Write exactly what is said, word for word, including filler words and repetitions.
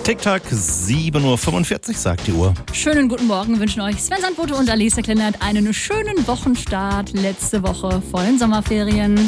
Tick-Tack, sieben Uhr fünfundvierzig, sagt die Uhr. Schönen guten Morgen wünschen euch Sven Sandbote und Alice Klennert einen schönen Wochenstart letzte Woche vor den Sommerferien.